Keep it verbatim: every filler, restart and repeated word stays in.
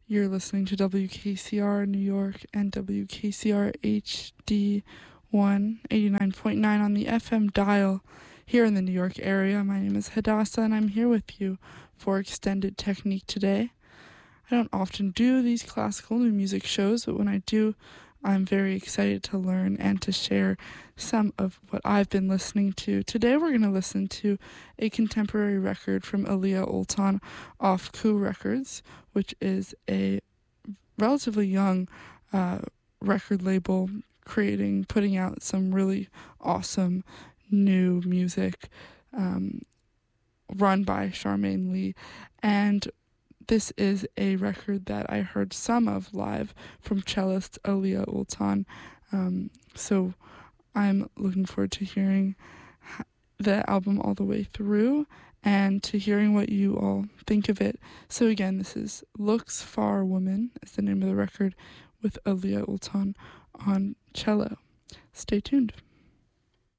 You're listening to W K C R New York and W K C R H D one eighty-nine point nine on the F M dial here in the New York area. My name is Hadassah and I'm here with you for Extended Technique today. I don't often do these classical new music shows, but when I do, I'm very excited to learn and to share some of what I've been listening to. Today we're going to listen to a contemporary record from Aliyah Oltan off Coup Records, which is a relatively young uh, record label creating, putting out some really awesome new music um, run by Charmaine Lee. And this is a record that I heard some of live from cellist Aliyah Oltan. Um, so I'm looking forward to hearing the album all the way through and to hearing what you all think of it. So again, this is Looks Far Woman is the name of the record with Aliyah Oltan on cello. Stay tuned.